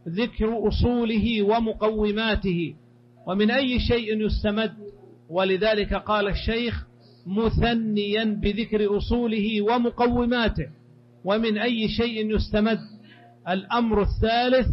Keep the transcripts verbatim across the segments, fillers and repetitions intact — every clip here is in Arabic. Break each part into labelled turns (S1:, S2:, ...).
S1: ذكر أصوله ومقوماته، ومن أي شيء يستمد. ولذلك قال الشيخ مثنيا بذكر أصوله ومقوماته. ومن أي شيء يستمد. الأمر الثالث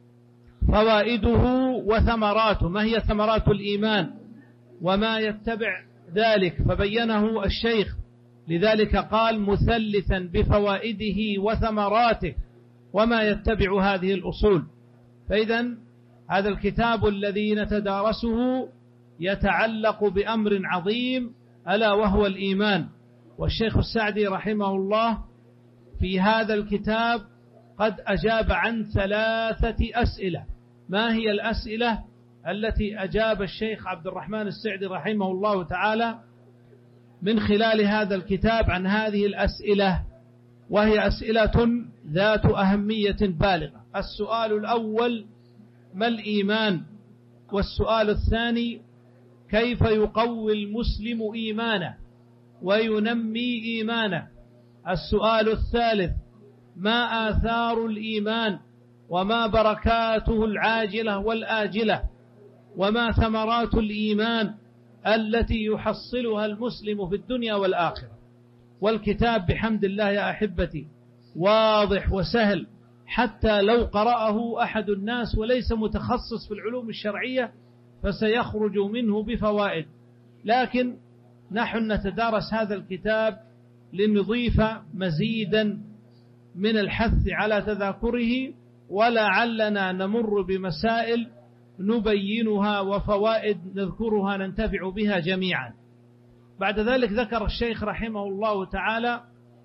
S1: فوائده وثمراته، ما هي ثمرات الإيمان وما يتبع ذلك، فبينه الشيخ. لذلك قال مثلثا بفوائده وثمراته وما يتبع هذه الأصول. فإذا هذا الكتاب الذي نتدارسه يتعلق بأمر عظيم ألا وهو الإيمان. والشيخ السعدي رحمه الله في هذا الكتاب قد أجاب عن ثلاثة أسئلة. ما هي الأسئلة التي أجاب الشيخ عبد الرحمن السعدي رحمه الله تعالى من خلال هذا الكتاب عن هذه الأسئلة؟ وهي أسئلة ذات أهمية بالغة. السؤال الأول: ما الإيمان؟ والسؤال الثاني: كيف يقوي المسلم إيمانه وينمي إيمانه؟ السؤال الثالث: ما آثار الإيمان وما بركاته العاجلة والآجلة وما ثمرات الإيمان التي يحصلها المسلم في الدنيا والآخرة؟ والكتاب بحمد الله يا أحبتي واضح وسهل، حتى لو قرأه أحد الناس وليس متخصص في العلوم الشرعية فسيخرج منه بفوائد. لكن نحن نتدارس هذا الكتاب لنضيف مزيدا من الحث على تذاكره، ولعلنا نمر بمسائل نبينها وفوائد نذكرها ننتفع بها جميعا. بعد ذلك ذكر الشيخ رحمه الله تعالى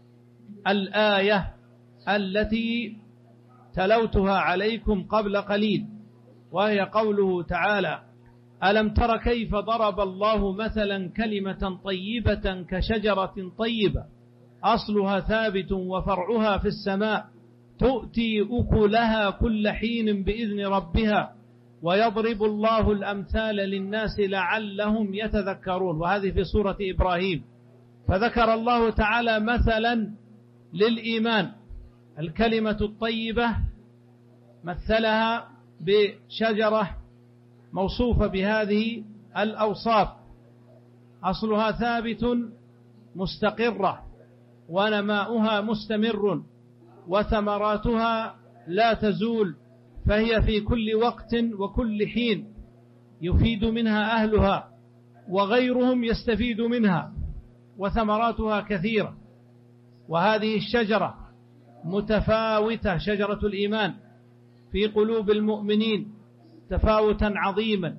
S1: الآية التي تلوتها عليكم قبل قليل، وهي قوله تعالى: ألم تر كيف ضرب الله مثلا كلمة طيبة كشجرة طيبة أصلها ثابت وفرعها في السماء تؤتي أكلها كل حين بإذن ربها ويضرب الله الأمثال للناس لعلهم يتذكرون. وهذه في سورة إبراهيم. فذكر الله تعالى مثلا للإيمان الكلمة الطيبة، مثلها بشجرة موصوفة بهذه الأوصاف: أصلها ثابت مستقرة ونماؤها مستمر وثمراتها لا تزول، فهي في كل وقت وكل حين يفيد منها أهلها وغيرهم يستفيد منها، وثمراتها كثيرة. وهذه الشجرة متفاوتة، شجرة الإيمان، في قلوب المؤمنين تفاوتا عظيما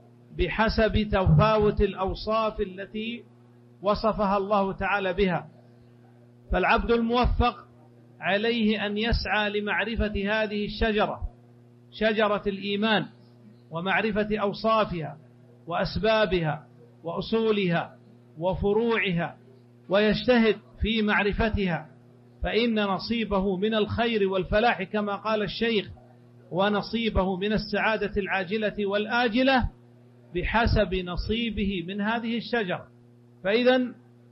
S1: بحسب تفاوت الأوصاف التي وصفها الله تعالى بها. فالعبد الموفق عليه أن يسعى لمعرفة هذه الشجرة، شجرة الإيمان، ومعرفة أوصافها وأسبابها وأصولها وفروعها، ويجتهد في معرفتها، فإن نصيبه من الخير والفلاح كما قال الشيخ، ونصيبه من السعادة العاجلة والآجلة بحسب نصيبه من هذه الشجرة. فإذا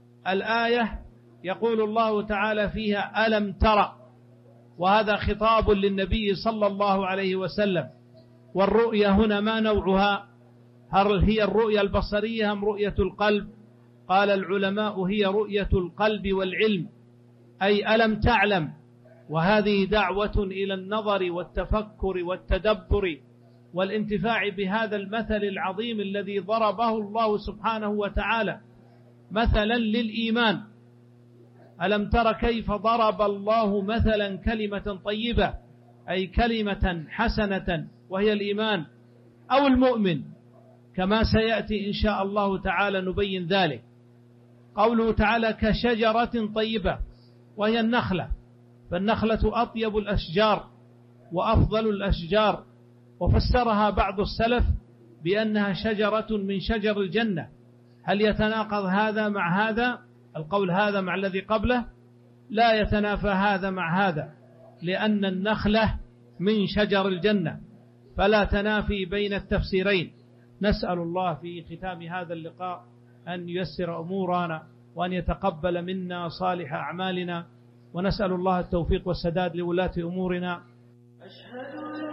S1: الآية يقول الله تعالى فيها: ألم ترى، وهذا خطاب للنبي صلى الله عليه وسلم. والرؤية هنا ما نوعها؟ هل هي الرؤية البصرية أم رؤية القلب؟ قال العلماء: هي رؤية القلب والعلم، أي ألم تعلم. وهذه دعوة إلى النظر والتفكر والتدبر والانتفاع بهذا المثل العظيم الذي ضربه الله سبحانه وتعالى مثلا للإيمان. ألم تر كيف ضرب الله مثلا كلمة طيبة، أي كلمة حسنة وهي الإيمان أو المؤمن، كما سيأتي إن شاء الله تعالى نبين ذلك. قوله تعالى كشجرة طيبة، وهي النخلة، فالنخلة أطيب الأشجار وأفضل الأشجار، وفسرها بعض السلف بأنها شجرة من شجر الجنة. هل يتناقض هذا مع هذا؟ القول هذا مع الذي قبله لا يتنافى هذا مع هذا، لأن النخلة من شجر الجنة، فلا تنافي بين التفسيرين. نسأل الله في ختام هذا اللقاء أن ييسر أمورنا وأن يتقبل منا صالح أعمالنا، ونسأل الله التوفيق والسداد لولاة أمورنا. أشهد